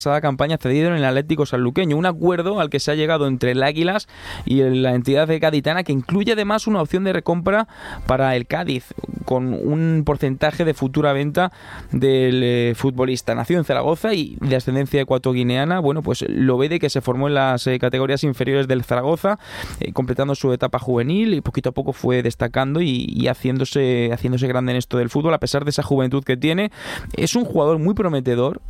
pasada campaña cedido en el Atlético Sanluqueño, un acuerdo al que se ha llegado entre el Águilas y la entidad gaditana, que incluye además una opción de recompra para el Cádiz, con un porcentaje de futura venta del futbolista. Nacido en Zaragoza y de ascendencia ecuatoguineana, bueno, pues lo ve de que se formó en las categorías inferiores del Zaragoza, completando su etapa juvenil, y poquito a poco fue destacando y haciéndose grande en esto del fútbol, a pesar de esa juventud que tiene. Es un jugador muy prometedor.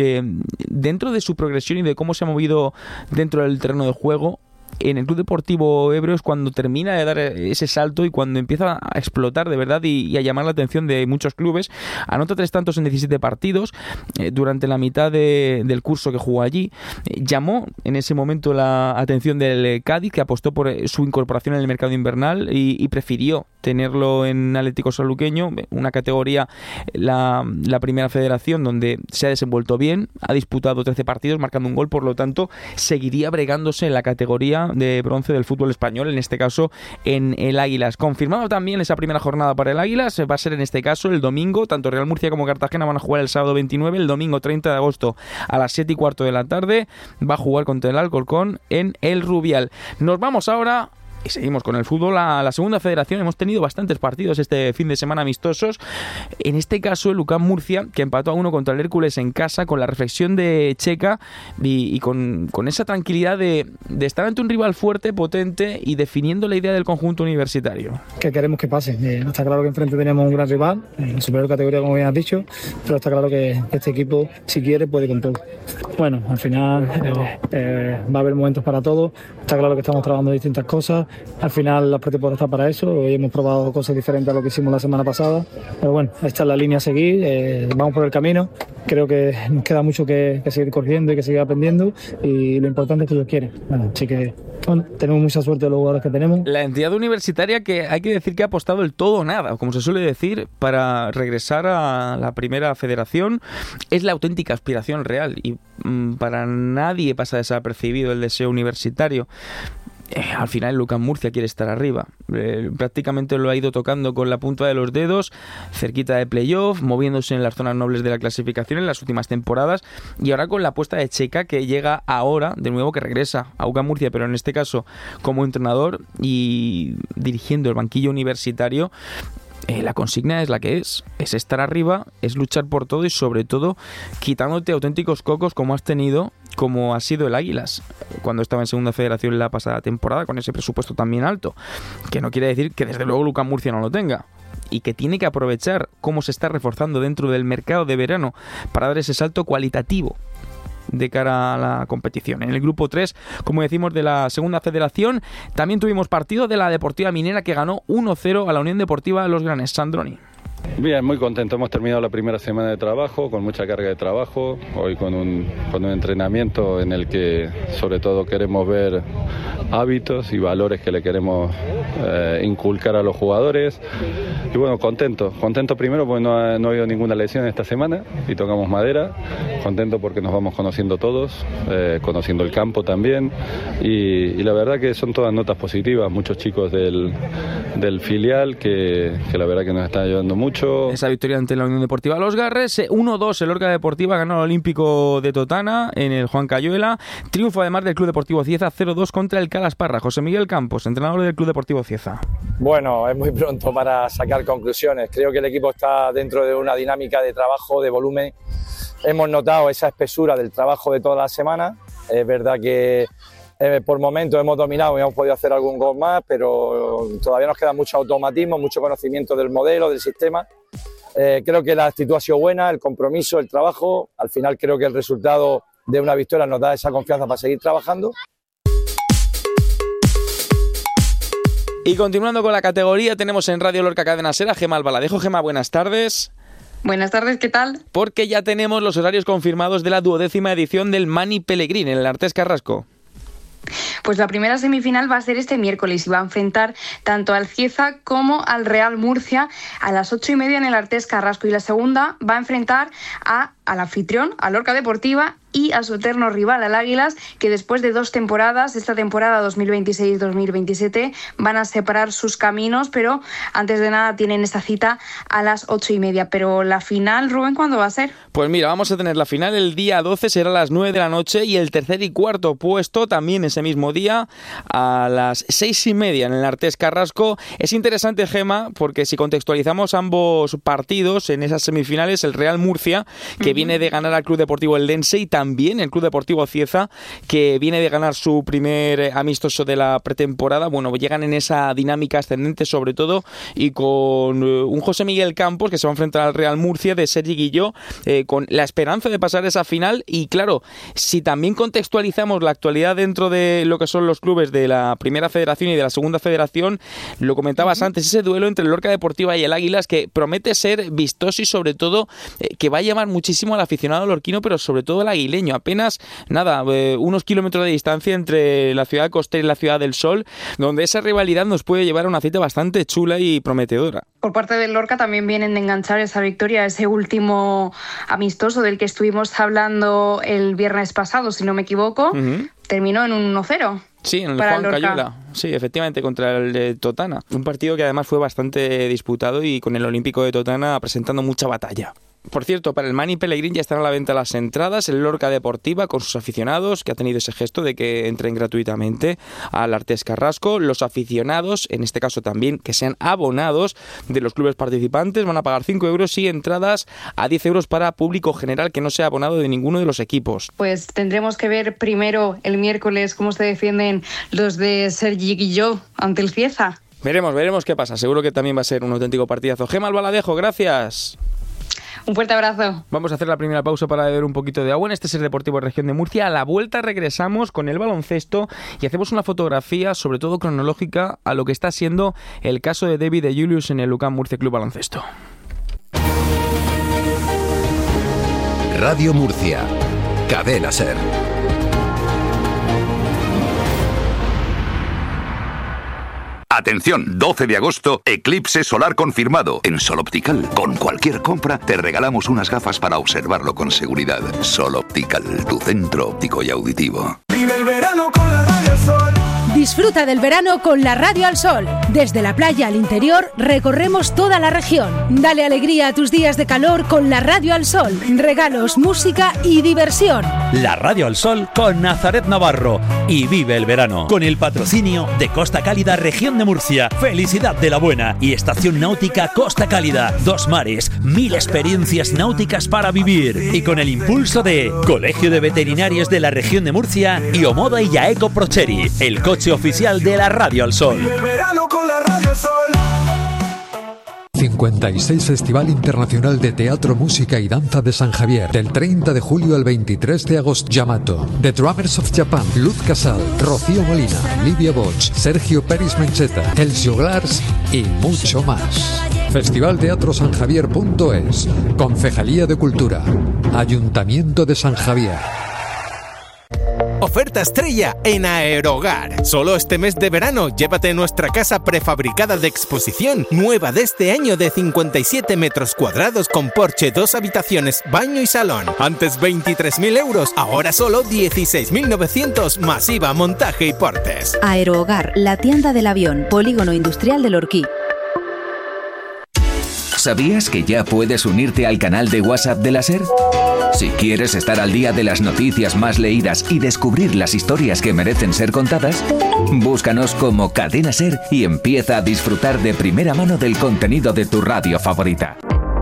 Dentro de su progresión y de cómo se ha movido dentro del terreno de juego, en el Club Deportivo Ebro es cuando termina de dar ese salto y cuando empieza a explotar de verdad y a llamar la atención de muchos clubes. Anota 3 tantos en 17 partidos durante la mitad del curso que jugó allí. Llamó en ese momento la atención del Cádiz, que apostó por su incorporación en el mercado invernal y prefirió tenerlo en Atlético Sanluqueño, una categoría, la primera federación, donde se ha desenvuelto bien, ha disputado 13 partidos marcando un gol, por lo tanto seguiría bregándose en la categoría de bronce del fútbol español, en este caso en el Águilas. Confirmado también esa primera jornada para el Águilas, va a ser en este caso el domingo. Tanto Real Murcia como Cartagena van a jugar el sábado 29, el domingo 30 de agosto a las 7:15 de la tarde va a jugar contra el Alcorcón en el Rubial. Nos vamos ahora y seguimos con el fútbol a la segunda federación. Hemos tenido bastantes partidos este fin de semana amistosos. En este caso el UCAM Murcia, que empató a 1 contra el Hércules en casa, con la reflexión de Checa y con esa tranquilidad de estar ante un rival fuerte, potente y definiendo la idea del conjunto universitario. Que queremos que pase. Está claro que enfrente tenemos un gran rival, en superior categoría, como bien has dicho, pero está claro que este equipo, si quiere, puede con todo. Bueno, al final va a haber momentos para todo. Está claro que estamos trabajando distintas cosas. Al final la pretemporada está para eso. Hoy hemos probado cosas diferentes a lo que hicimos la semana pasada, pero bueno, esta es la línea a seguir. Vamos por el camino. Creo que nos queda mucho que seguir corriendo y que seguir aprendiendo, y lo importante es que ellos quieren. Bueno, así que tenemos mucha suerte de los jugadores que tenemos. La entidad universitaria, que hay que decir que ha apostado el todo o nada, como se suele decir, para regresar a la primera federación, es la auténtica aspiración real, y para nadie pasa desapercibido el deseo universitario. Al final el UCAM Murcia quiere estar arriba, prácticamente lo ha ido tocando con la punta de los dedos, cerquita de playoff, moviéndose en las zonas nobles de la clasificación en las últimas temporadas, y ahora con la apuesta de Checa, que llega ahora de nuevo, que regresa a UCAM Murcia, pero en este caso como entrenador y dirigiendo el banquillo universitario. La consigna es la que es estar arriba, es luchar por todo y sobre todo quitándote auténticos cocos como has tenido, como ha sido el Águilas cuando estaba en segunda federación la pasada temporada, con ese presupuesto también alto, que no quiere decir que desde luego UCAM Murcia no lo tenga, y que tiene que aprovechar cómo se está reforzando dentro del mercado de verano para dar ese salto cualitativo de cara a la competición. En el grupo 3, como decimos, de la segunda federación, también tuvimos partido de la Deportiva Minera, que ganó 1-0 a la Unión Deportiva Los Granes. Sandroni. Bien, muy contento. Hemos terminado la primera semana de trabajo, con mucha carga de trabajo, hoy con un entrenamiento en el que sobre todo queremos ver hábitos y valores que le queremos inculcar a los jugadores. Y bueno, contento primero porque no ha habido ninguna lesión esta semana y tocamos madera. Contento porque nos vamos conociendo todos, conociendo el campo también, y la verdad que son todas notas positivas. Muchos chicos del filial que la verdad que nos están ayudando mucho. Esa victoria ante la Unión Deportiva Los Garres, 1-2 el Lorca Deportiva ganó al Olímpico de Totana en el Juan Cayuela. Triunfo además del Club Deportivo Cieza 0-2 contra el Calasparra. José Miguel Campos, entrenador del Club Deportivo Cieza. Bueno, es muy pronto para sacar conclusiones. Creo que el equipo está dentro de una dinámica de trabajo, de volumen. Hemos notado esa espesura del trabajo de toda la semana. Es verdad que por momentos hemos dominado y hemos podido hacer algún gol más, pero todavía nos queda mucho automatismo, mucho conocimiento del modelo, del sistema. Creo que la actitud ha sido buena, el compromiso, el trabajo. Al final creo que el resultado de una victoria nos da esa confianza para seguir trabajando. Y continuando con la categoría, tenemos en Radio Lorca Cadena Ser a Gemma Albaladejo. Gemma, buenas tardes. Buenas tardes, ¿qué tal? Porque ya tenemos los horarios confirmados de la 12ª edición del Mani Pellegrini en el Artés Carrasco. Pues la primera semifinal va a ser este miércoles y va a enfrentar tanto al Cieza como al Real Murcia a las 8:30 en el Artés Carrasco, y la segunda va a enfrentar a al anfitrión, a Lorca Deportiva, y a su eterno rival, al Águilas, que después de 2 temporadas, esta temporada 2026-2027, van a separar sus caminos, pero antes de nada tienen esta cita a las 8:30. Pero la final, Rubén, ¿cuándo va a ser? Pues mira, vamos a tener la final el día 12, será a las 9 de la noche, y el tercer y cuarto puesto también ese mismo día a las 6:30 en el Artés Carrasco. Es interesante, Gema, porque si contextualizamos ambos partidos en esas semifinales, el Real Murcia, que viene de ganar al Club Deportivo Eldense, y también el Club Deportivo Cieza, que viene de ganar su primer amistoso de la pretemporada, bueno, llegan en esa dinámica ascendente sobre todo, y con un José Miguel Campos que se va a enfrentar al Real Murcia de Sergi Guilló, con la esperanza de pasar esa final. Y claro, si también contextualizamos la actualidad dentro de lo que son los clubes de la Primera Federación y de la Segunda Federación, lo comentabas antes, ese duelo entre el Lorca Deportiva y el Águilas, que promete ser vistoso y sobre todo que va a llamar muchísimo al aficionado lorquino, pero sobre todo al aguileño. Apenas, unos kilómetros de distancia entre la ciudad costera y la Ciudad del Sol, donde esa rivalidad nos puede llevar a una cita bastante chula y prometedora. Por parte del Lorca también vienen de enganchar esa victoria, ese último amistoso del que estuvimos hablando el viernes pasado, si no me equivoco. Terminó en un 1-0. Sí, en el Juan Cayula. Sí, efectivamente, contra el de Totana. Un partido que además fue bastante disputado y con el Olímpico de Totana presentando mucha batalla. Por cierto, para el Mani Pellegrín ya están a la venta las entradas. El Lorca Deportiva con sus aficionados, que ha tenido ese gesto de que entren gratuitamente al Artés Carrasco. Los aficionados, en este caso también, que sean abonados de los clubes participantes, van a pagar 5 euros y entradas a 10 euros para público general que no sea abonado de ninguno de los equipos. Pues tendremos que ver primero el miércoles cómo se defienden los de Sergi Guilló ante el Cieza. Veremos qué pasa. Seguro que también va a ser un auténtico partidazo. Gema Albaladejo, gracias. Un fuerte abrazo. Vamos a hacer la primera pausa para beber un poquito de agua en este Ser Deportivo Región de Murcia. A la vuelta regresamos con el baloncesto y hacemos una fotografía, sobre todo cronológica, a lo que está siendo el caso de David de Julius en el UCAM Murcia Club Baloncesto. Radio Murcia, Cadena Ser. Atención, 12 de agosto, eclipse solar confirmado. En Sol Optical, con cualquier compra, te regalamos unas gafas para observarlo con seguridad. Sol Optical, tu centro óptico y auditivo. Vive el verano con la Radio al Sol. Disfruta del verano con la Radio al Sol. Desde la playa al interior, recorremos toda la región. Dale alegría a tus días de calor con la Radio al Sol. Regalos, música y diversión. La Radio al Sol con Nazaret Navarro. Y vive el verano con el patrocinio de Costa Cálida Región de Murcia, Felicidad de la Buena y Estación Náutica Costa Cálida. 2 mares, 1000 experiencias náuticas para vivir. Y con el impulso de Colegio de Veterinarios de la Región de Murcia y Omoda y Yaeco Procheri, el coche oficial de la Radio al Sol. El verano con la Radio al Sol. 56 Festival Internacional de Teatro, Música y Danza de San Javier. Del 30 de julio al 23 de agosto. Yamato, The Drummers of Japan, Luz Casal, Rocío Molina, Livia Boch, Sergio Peris Mencheta, Els Joglars y mucho más. Festivalteatrosanjavier.es. Concejalía de Cultura. Ayuntamiento de San Javier. Oferta estrella en Aerogar. Solo este mes de verano llévate nuestra casa prefabricada de exposición, nueva de este año, de 57 metros cuadrados con porche, 2 habitaciones, baño y salón. Antes 23.000 euros, ahora solo 16.900 más IVA, montaje y portes. Aerogar, la tienda del avión, Polígono Industrial del Orquí. ¿Sabías que ya puedes unirte al canal de WhatsApp de la SER? Si quieres estar al día de las noticias más leídas y descubrir las historias que merecen ser contadas, búscanos como Cadena SER y empieza a disfrutar de primera mano del contenido de tu radio favorita.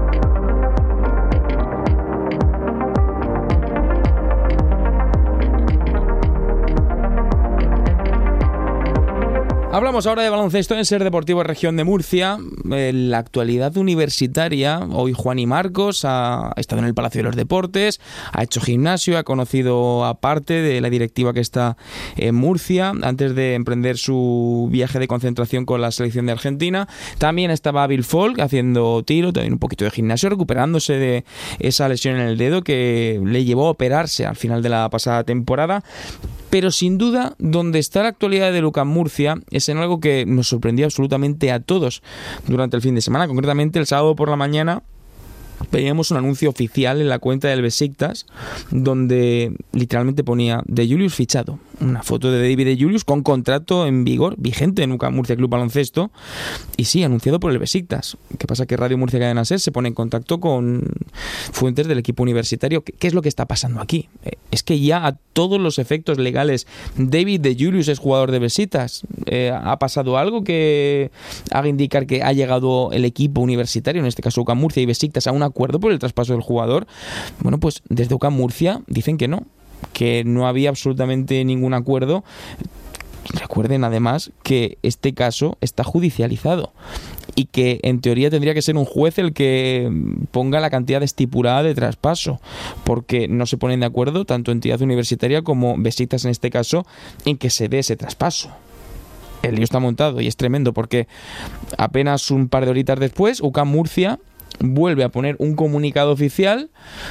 Hablamos ahora de baloncesto en Ser Deportivo Región de Murcia. En la actualidad universitaria, hoy Juani Marcos ha estado en el Palacio de los Deportes, ha hecho gimnasio, ha conocido a parte de la directiva que está en Murcia antes de emprender su viaje de concentración con la selección de Argentina. También estaba Bill Folk haciendo tiro, también un poquito de gimnasio, recuperándose de esa lesión en el dedo que le llevó a operarse al final de la pasada temporada. Pero sin duda, donde está la actualidad de UCAM Murcia es en algo que nos sorprendió absolutamente a todos durante el fin de semana. Concretamente, el sábado por la mañana veíamos un anuncio oficial en la cuenta del Besiktas donde literalmente ponía de Julius fichado, una foto de David de Julius con contrato en vigor, vigente en UCAM Murcia Club Baloncesto, y sí, anunciado por el Besiktas. ¿Qué pasa? Que Radio Murcia Cadena SER se pone en contacto con fuentes del equipo universitario. ¿Qué es lo que está pasando aquí? Es que ya a todos los efectos legales David de Julius es jugador de Besiktas. ¿Ha pasado algo que haga indicar que ha llegado el equipo universitario, en este caso UCAM Murcia y Besiktas, a un acuerdo por el traspaso del jugador? Bueno, pues desde UCAM Murcia dicen que no había absolutamente ningún acuerdo. Recuerden además que este caso está judicializado y que en teoría tendría que ser un juez el que ponga la cantidad estipulada de traspaso, porque no se ponen de acuerdo tanto entidad universitaria como Besiktas en este caso en que se dé ese traspaso. El lío está montado y es tremendo porque apenas un par de horitas después UCAM Murcia vuelve a poner un comunicado oficial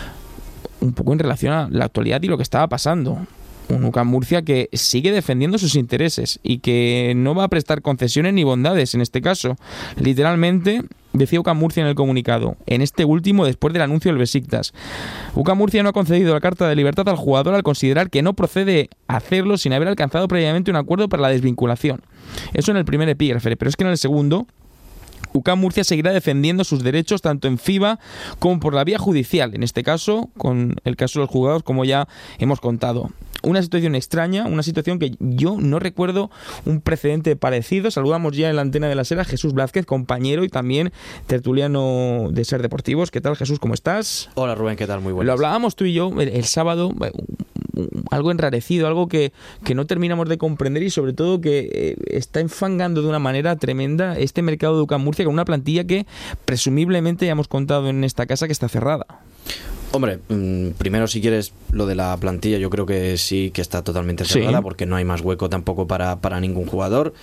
un poco en relación a la actualidad y lo que estaba pasando. Un UCAM Murcia que sigue defendiendo sus intereses y que no va a prestar concesiones ni bondades en este caso. Literalmente, decía UCAM Murcia en el comunicado, en este último después del anuncio del Besiktas. UCAM Murcia no ha concedido la carta de libertad al jugador al considerar que no procede hacerlo sin haber alcanzado previamente un acuerdo para la desvinculación. Eso en el primer epígrafe, pero es que en el segundo UCAM Murcia seguirá defendiendo sus derechos tanto en FIBA como por la vía judicial, en este caso con el caso de los jugadores, como ya hemos contado. Una situación extraña, una situación que yo no recuerdo un precedente parecido. Saludamos ya en la antena de la SER a Jesús Blázquez, compañero y también tertuliano de SER Deportivos. ¿Qué tal, Jesús? ¿Cómo estás? Hola, Rubén, ¿qué tal? Muy buenas. Lo hablábamos tú y yo el sábado, algo enrarecido, algo que no terminamos de comprender y sobre todo que está enfangando de una manera tremenda este mercado de UCAM Murcia con una plantilla que presumiblemente ya hemos contado en esta casa que está cerrada. Hombre, primero si quieres lo de la plantilla, yo creo que sí que está totalmente cerrada, sí, porque no hay más hueco tampoco para ningún jugador,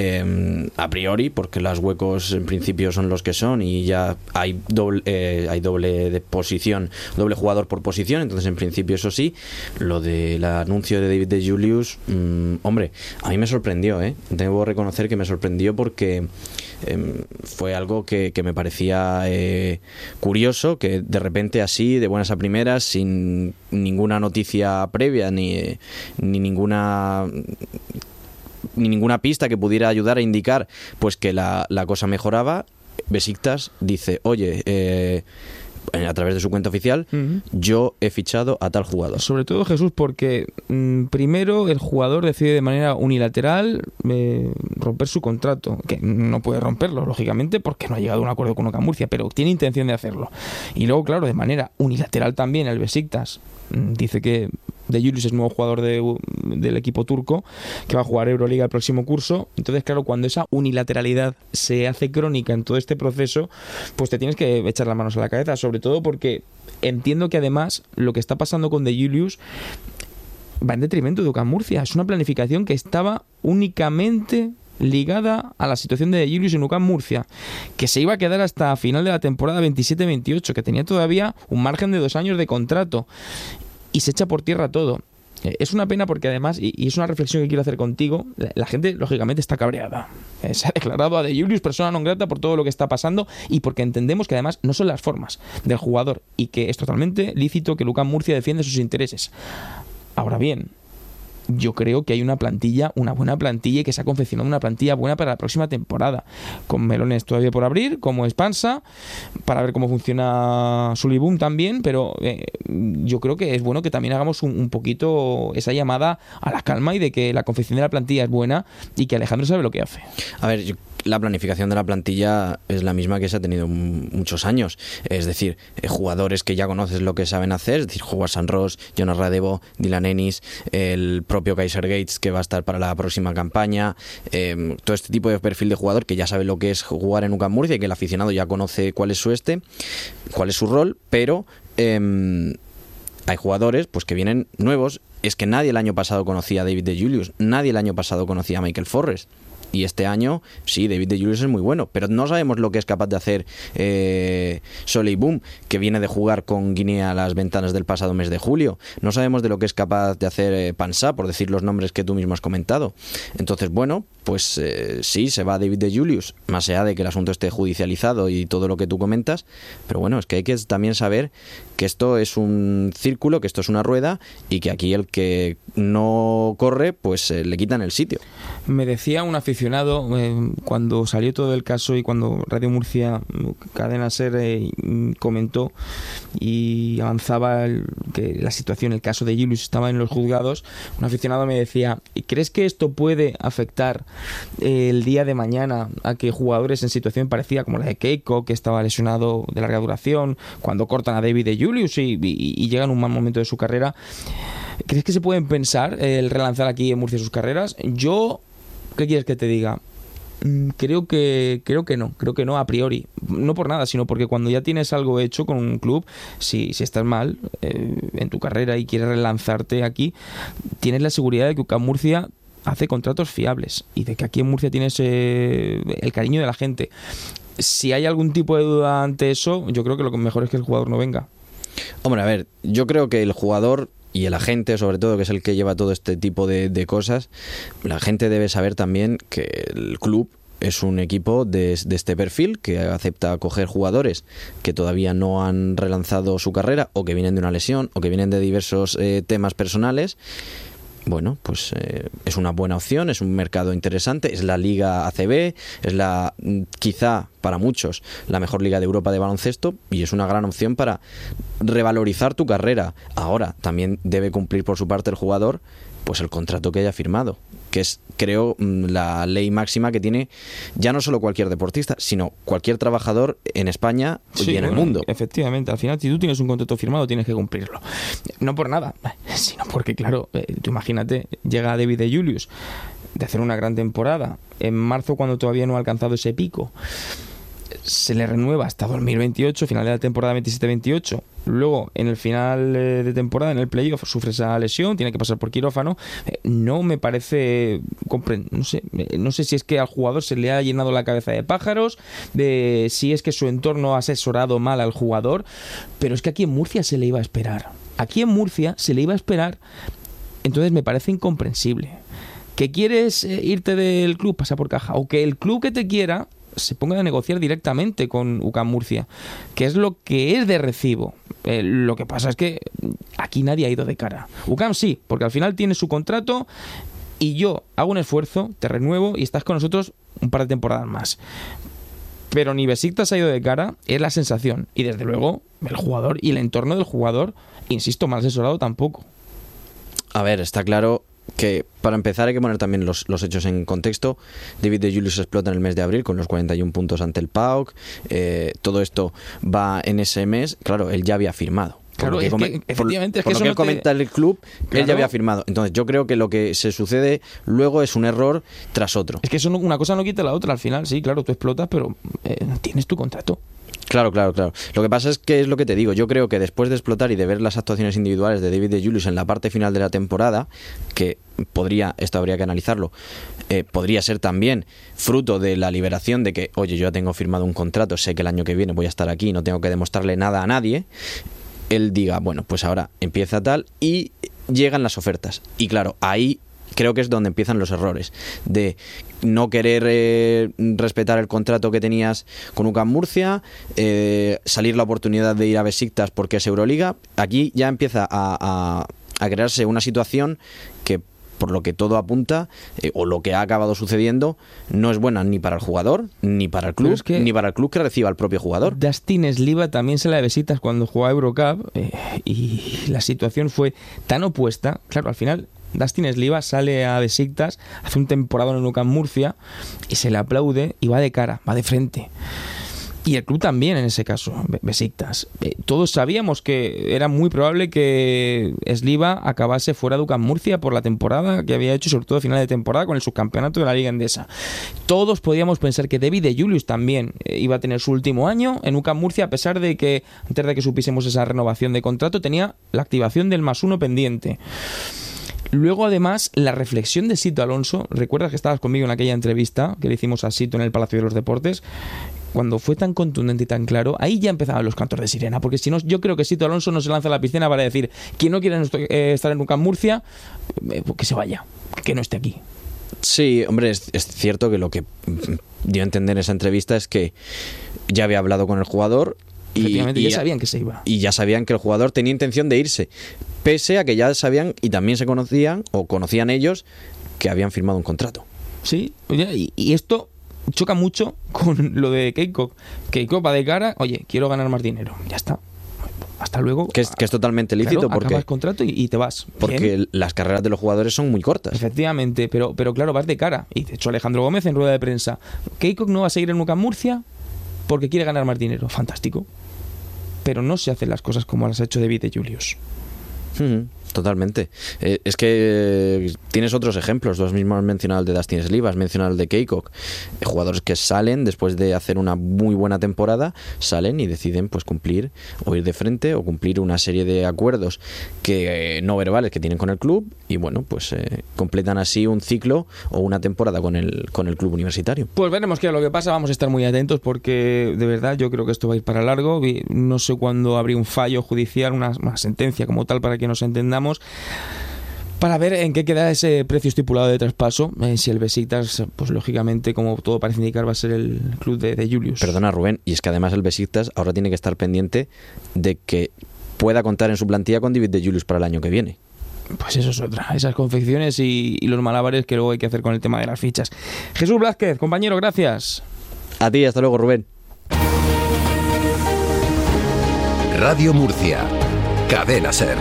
a priori, porque los huecos en principio son los que son y ya hay doble de posición, doble jugador por posición, entonces en principio eso sí. Lo del anuncio de David de Julius, hombre, a mí me sorprendió, debo reconocer que me sorprendió porque fue algo que me parecía curioso, que de repente así, de buenas a primeras, sin ninguna noticia previa ni ninguna pista que pudiera ayudar a indicar pues que la cosa mejoraba, Besiktas dice, oye, a través de su cuenta oficial, yo he fichado a tal jugador. Sobre todo, Jesús, porque primero el jugador decide de manera unilateral romper su contrato, que no puede romperlo, lógicamente, porque no ha llegado a un acuerdo con UCAM Murcia, pero tiene intención de hacerlo. Y luego, claro, de manera unilateral también el Besiktas dice que de Julius es nuevo jugador del equipo turco que va a jugar Euroliga el próximo curso. Entonces, claro, cuando esa unilateralidad se hace crónica en todo este proceso, pues te tienes que echar las manos a la cabeza, sobre todo porque entiendo que además lo que está pasando con de Julius va en detrimento de UCAM Murcia. Es una planificación que estaba únicamente ligada a la situación de Julius en UCAM Murcia, que se iba a quedar hasta final de la temporada 27-28, que tenía todavía un margen de 2 años de contrato, y se echa por tierra todo. Es una pena porque además, y es una reflexión que quiero hacer contigo, la gente lógicamente está cabreada. Se ha declarado a de Julius persona non grata por todo lo que está pasando y porque entendemos que además no son las formas del jugador y que es totalmente lícito que UCAM Murcia defiende sus intereses. Ahora bien, yo creo que hay una buena plantilla y que se ha confeccionado una plantilla buena para la próxima temporada, con melones todavía por abrir, como Espansa, para ver cómo funciona Sulibum también, pero yo creo que es bueno que también hagamos un poquito esa llamada a la calma y de que la confección de la plantilla es buena y que Alejandro sabe lo que hace. A ver, la planificación de la plantilla es la misma que se ha tenido muchos años, es decir, jugadores que ya conoces lo que saben hacer, es decir, Howard Sanros, Jonas Radevo, Dylan Ennis, el propio Kaiser Gates que va a estar para la próxima campaña, todo este tipo de perfil de jugador que ya sabe lo que es jugar en UCAM Murcia y que el aficionado ya conoce cuál es su rol, pero hay jugadores pues que vienen nuevos. Es que nadie el año pasado conocía a David de Julius, nadie el año pasado conocía a Michael Forrest. Y este año, sí, David de Julius es muy bueno, pero no sabemos lo que es capaz de hacer Soleil Boom, que viene de jugar con Guinea a las ventanas del pasado mes de julio. No sabemos de lo que es capaz de hacer Pansá, por decir los nombres que tú mismo has comentado. Entonces, bueno, pues sí, se va David de Julius, más allá de que el asunto esté judicializado y todo lo que tú comentas, pero bueno, es que hay que también saber que esto es un círculo, que esto es una rueda y que aquí el que no corre, pues le quitan el sitio. Me decía un aficionado cuando salió todo el caso y cuando Radio Murcia, Cadena SER, comentó y avanzaba que la situación, el caso de Julius estaba en los juzgados, un aficionado me decía, ¿crees que esto puede afectar el día de mañana a que jugadores en situación parecida como la de Keiko, que estaba lesionado de larga duración, cuando cortan a David de Julius y llegan a un mal momento de su carrera, ¿crees que se pueden pensar el relanzar aquí en Murcia sus carreras? Yo, ¿qué quieres que te diga? Creo que no a priori, no por nada, sino porque cuando ya tienes algo hecho con un club, si estás mal en tu carrera y quieres relanzarte aquí, tienes la seguridad de que UCAM Murcia hace contratos fiables y de que aquí en Murcia tienes el cariño de la gente. Si hay algún tipo de duda ante eso, yo creo que lo mejor es que el jugador no venga. Hombre, a ver, yo creo que el jugador y el agente, sobre todo, que es el que lleva todo este tipo de cosas, la gente debe saber también que el club es un equipo de este perfil que acepta acoger jugadores que todavía no han relanzado su carrera o que vienen de una lesión o que vienen de diversos temas personales. Bueno, pues es una buena opción, es un mercado interesante, es la Liga ACB, es quizá para muchos la mejor liga de Europa de baloncesto y es una gran opción para revalorizar tu carrera. Ahora, también debe cumplir por su parte el jugador pues el contrato que haya firmado, que es, creo, la ley máxima que tiene ya no solo cualquier deportista, sino cualquier trabajador en España y en el mundo. Efectivamente, al final, si tú tienes un contrato firmado, tienes que cumplirlo. No por nada, sino porque, claro, tú imagínate, llega David de Julius de hacer una gran temporada en marzo, cuando todavía no ha alcanzado ese pico. Se le renueva hasta 2028, final de la temporada 27-28. Luego, en el final de temporada, en el playoff, sufre esa lesión, tiene que pasar por quirófano. No me parece... No sé si es que al jugador se le ha llenado la cabeza de pájaros, de si es que su entorno ha asesorado mal al jugador, pero es que aquí en Murcia se le iba a esperar. Aquí en Murcia se le iba a esperar. Entonces me parece incomprensible. ¿Que quieres irte del club? Pasa por caja. O que el club que te quiera se ponga a negociar directamente con UCAM Murcia, que es lo que es de recibo. Lo que pasa es que aquí nadie ha ido de cara. UCAM sí, porque al final tiene su contrato y yo hago un esfuerzo, te renuevo y estás con nosotros un par de temporadas más. Pero ni Besiktas ha ido de cara, es la sensación. Y desde luego el jugador y el entorno del jugador, insisto, mal asesorado tampoco. A ver, está claro que para empezar hay que poner también los hechos en contexto. David de Julius explota en el mes de abril con los 41 puntos ante el PAOK. Todo esto va en ese mes. Claro, él ya había firmado. Claro, es que efectivamente, por lo que él comenta el club, claro, él ya había firmado. Entonces yo creo que lo que se sucede luego es un error tras otro. Es que eso una cosa no quita la otra al final. Sí, claro, tú explotas, pero tienes tu contrato. Claro. Lo que pasa es que es lo que te digo. Yo creo que después de explotar y de ver las actuaciones individuales de David de Julius en la parte final de la temporada, que esto habría que analizarlo, podría ser también fruto de la liberación de que, oye, yo ya tengo firmado un contrato, sé que el año que viene voy a estar aquí, no tengo que demostrarle nada a nadie. Él diga, bueno, pues ahora empieza tal y llegan las ofertas. Y claro, ahí creo que es donde empiezan los errores de no querer respetar el contrato que tenías con UCAM Murcia, salir la oportunidad de ir a Besiktas porque es Euroliga. Aquí ya empieza a crearse una situación que, por lo que todo apunta, o lo que ha acabado sucediendo, no es buena ni para el jugador, ni para el club, ni para el club que reciba al propio jugador. Dustin Sliva también se la de Besiktas cuando jugó a Eurocup, y la situación fue tan opuesta. Claro, al final Dustin Sliva sale a Besiktas, hace un temporadón en UCAM Murcia y se le aplaude y va de cara, va de frente. Y el club también en ese caso, Besiktas. Todos sabíamos que era muy probable que Sliva acabase fuera de UCAM Murcia por la temporada que había hecho, sobre todo a final de temporada con el subcampeonato de la Liga Endesa. Todos podíamos pensar que David de Julius también iba a tener su último año en UCAM Murcia, a pesar de que antes de que supiésemos esa renovación de contrato tenía la activación del +1 pendiente. Luego, además, la reflexión de Sito Alonso, recuerdas que estabas conmigo en aquella entrevista que le hicimos a Sito en el Palacio de los Deportes, cuando fue tan contundente y tan claro, ahí ya empezaban los cantos de sirena, porque si no, yo creo que Sito Alonso no se lanza a la piscina para decir, quien no quiere estar en UCAM Murcia, que se vaya, que no esté aquí. Sí, hombre, es cierto que lo que dio a entender en esa entrevista es que ya había hablado con el jugador y ya sabían que se iba. Y ya sabían que el jugador tenía intención de irse, pese a que ya sabían y también se conocían, o conocían ellos, que habían firmado un contrato. Sí, y esto choca mucho con lo de Keikok. Keikok va de cara, oye, quiero ganar más dinero, ya está. Hasta luego. Que es totalmente lícito, claro, porque acabas contrato y te vas. Porque Bien. Las carreras de los jugadores son muy cortas. Efectivamente, pero claro, vas de cara. Y de hecho Alejandro Gómez en rueda de prensa, Keikok no va a seguir en UCAM Murcia porque quiere ganar más dinero. Fantástico. Pero no se hacen las cosas como las ha hecho David de Julius. Totalmente. Es que tienes otros ejemplos. Los mismos has mencionado el de Dustin Sliva, has mencionado el de Keikok. Jugadores que salen después de hacer una muy buena temporada, salen y deciden pues cumplir o ir de frente o cumplir una serie de acuerdos que no verbales que tienen con el club y bueno, pues completan así un ciclo o una temporada con el club universitario. Pues veremos qué es lo que pasa. Vamos a estar muy atentos porque de verdad yo creo que esto va a ir para largo. No sé cuándo habría un fallo judicial, una sentencia como tal para que nos entendamos, para ver en qué queda ese precio estipulado de traspaso. Si el Besiktas, pues lógicamente, como todo parece indicar, va a ser el club de Julius. Perdona, Rubén, y es que además el Besiktas ahora tiene que estar pendiente de que pueda contar en su plantilla con David de Julius para el año que viene. Pues eso es otra, esas confecciones y los malabares que luego hay que hacer con el tema de las fichas. Jesús Blázquez, compañero, gracias. A ti, hasta luego, Rubén. Radio Murcia, Cadena SER.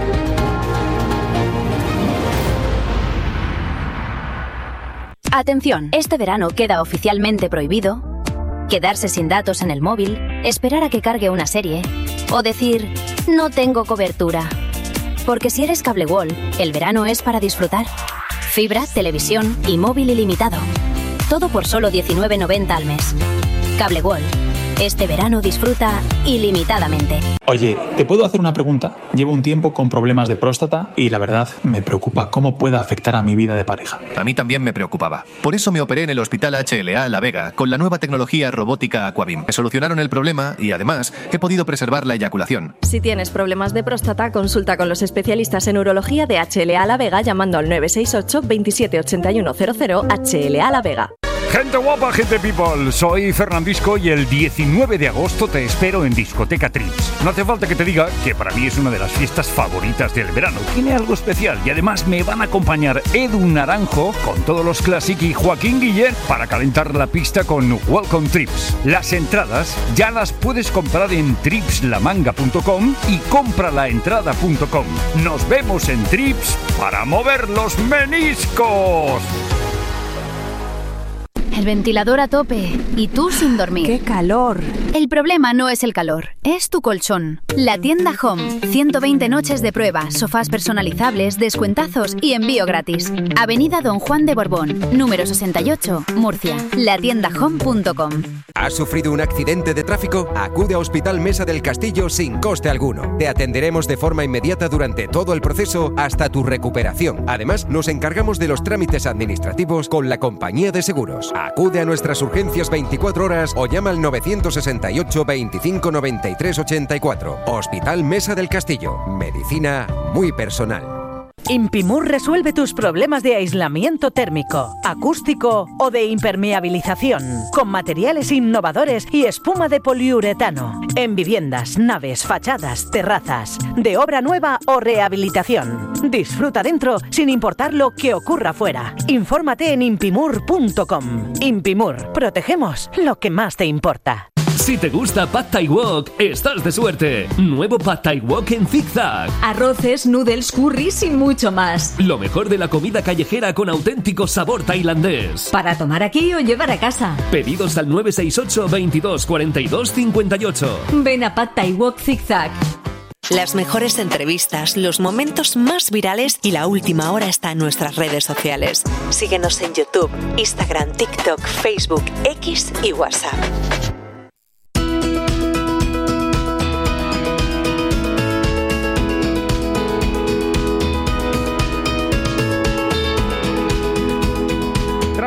Atención, este verano queda oficialmente prohibido quedarse sin datos en el móvil, esperar a que cargue una serie o decir no tengo cobertura. Porque si eres Cable World, el verano es para disfrutar. Fibra, televisión y móvil ilimitado. Todo por solo 19,90 al mes. Cable World. Este verano disfruta ilimitadamente. Oye, ¿te puedo hacer una pregunta? Llevo un tiempo con problemas de próstata y la verdad me preocupa cómo pueda afectar a mi vida de pareja. A mí también me preocupaba. Por eso me operé en el Hospital HLA La Vega con la nueva tecnología robótica Aquabim. Me solucionaron el problema y además he podido preservar la eyaculación. Si tienes problemas de próstata, consulta con los especialistas en urología de HLA La Vega llamando al 968 27 81 00 HLA La Vega. Gente guapa, gente people, soy Fernandisco y el 19 de agosto te espero en Discoteca Trips. No hace falta que te diga que para mí es una de las fiestas favoritas del verano. Tiene algo especial y además me van a acompañar Edu Naranjo con todos los Classic y Joaquín Guillén para calentar la pista con Welcome Trips. Las entradas ya las puedes comprar en tripslamanga.com y compralaentrada.com. Nos vemos en Trips para mover los meniscos. El ventilador a tope y tú sin dormir. ¡Qué calor! El problema no es el calor, es tu colchón. La tienda Home. 120 noches de prueba, sofás personalizables, descuentazos y envío gratis. Avenida Don Juan de Borbón, número 68, Murcia. Latiendahome.com. ¿Has sufrido un accidente de tráfico? Acude a Hospital Mesa del Castillo sin coste alguno. Te atenderemos de forma inmediata durante todo el proceso hasta tu recuperación. Además, nos encargamos de los trámites administrativos con la compañía de seguros. Acude a nuestras urgencias 24 horas o llama al 968 25 93 84. Hospital Mesa del Castillo. Medicina muy personal. Impimur resuelve tus problemas de aislamiento térmico, acústico o de impermeabilización con materiales innovadores y espuma de poliuretano en viviendas, naves, fachadas, terrazas, de obra nueva o rehabilitación. Disfruta dentro sin importar lo que ocurra fuera. Infórmate en impimur.com. Impimur, protegemos lo que más te importa. Si te gusta Pad Thai Wok, estás de suerte. Nuevo Pad Thai Wok en zigzag. Arroces, noodles, curries y mucho más. Lo mejor de la comida callejera con auténtico sabor tailandés. Para tomar aquí o llevar a casa. Pedidos al 968 22 42 58. Ven a Pad Thai Wok zigzag. Las mejores entrevistas, los momentos más virales y la última hora está en nuestras redes sociales. Síguenos en YouTube, Instagram, TikTok, Facebook, X y WhatsApp.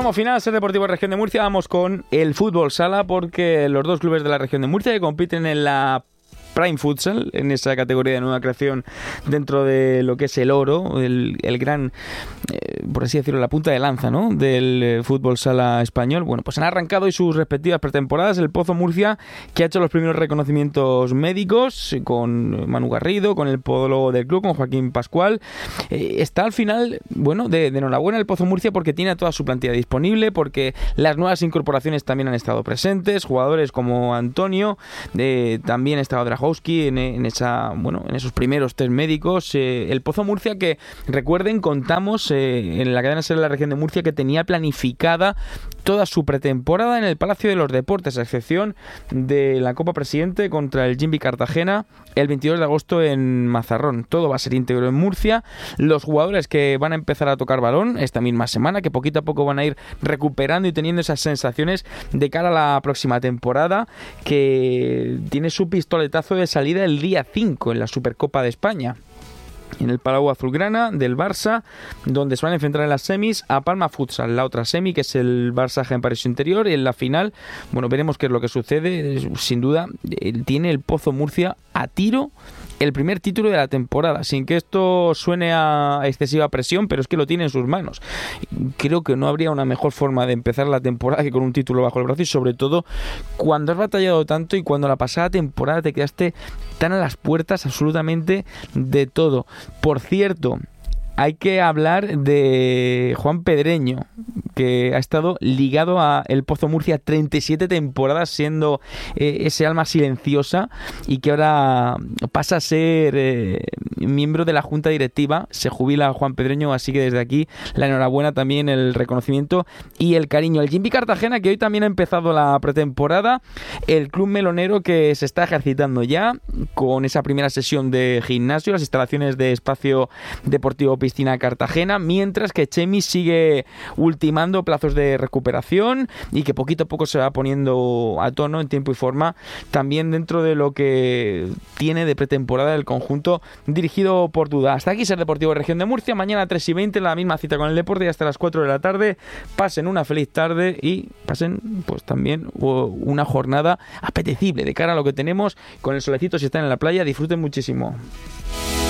Tramo final, Ser Deportivo Región de Murcia. Vamos con el fútbol sala, porque los dos clubes de la Región de Murcia que compiten en la Prime Futsal, en esa categoría de nueva creación dentro de lo que es el oro, el gran, por así decirlo, la punta de lanza, ¿no?, del fútbol sala español. Bueno, pues han arrancado hoy sus respectivas pretemporadas. El Pozo Murcia, que ha hecho los primeros reconocimientos médicos con Manu Garrido, con el podólogo del club, con Joaquín Pascual. Está al final, bueno, de enhorabuena el Pozo Murcia, porque tiene a toda su plantilla disponible, porque las nuevas incorporaciones también han estado presentes, jugadores como Antonio, también estaba Dragowski en esos primeros test médicos. El Pozo Murcia, que recuerden, contamos en la cadena SER de la Región de Murcia, que tenía planificada toda su pretemporada en el Palacio de los Deportes, a excepción de la Copa Presidente contra el Jimbi Cartagena el 22 de agosto en Mazarrón. Todo va a ser íntegro en Murcia. Los jugadores que van a empezar a tocar balón esta misma semana, que poquito a poco van a ir recuperando y teniendo esas sensaciones de cara a la próxima temporada, que tiene su pistoletazo de salida el día 5 en la Supercopa de España, en el Palau Azulgrana del Barça, donde se van a enfrentar en las semis a Palma Futsal, la otra semi, que es el Barça Generación Interior, y en la final, bueno, veremos qué es lo que sucede. Sin duda, tiene el Pozo Murcia a tiro el primer título de la temporada, sin que esto suene a excesiva presión, pero es que lo tiene en sus manos. Creo que no habría una mejor forma de empezar la temporada que con un título bajo el brazo, y sobre todo cuando has batallado tanto y cuando la pasada temporada te quedaste tan a las puertas absolutamente de todo. Por cierto, hay que hablar de Juan Pedreño, que ha estado ligado a el Pozo Murcia 37 temporadas, siendo ese alma silenciosa, y que ahora pasa a ser miembro de la junta directiva. Se jubila Juan Pedreño, así que desde aquí la enhorabuena, también el reconocimiento y el cariño. El Jimbi Cartagena, que hoy también ha empezado la pretemporada, el club melonero que se está ejercitando ya con esa primera sesión de gimnasio, las instalaciones de Espacio Deportivo Piscina Cartagena, mientras que Chemi sigue ultimando plazos de recuperación y que poquito a poco se va poniendo a tono, en tiempo y forma, también dentro de lo que tiene de pretemporada el conjunto dirigido por Duda. Hasta aquí Ser Deportivo Región de Murcia. Mañana 3:20 la misma cita con el deporte, y hasta las 4 de la tarde. Pasen una feliz tarde y pasen pues también una jornada apetecible de cara a lo que tenemos con el solecito si están en la playa. Disfruten muchísimo.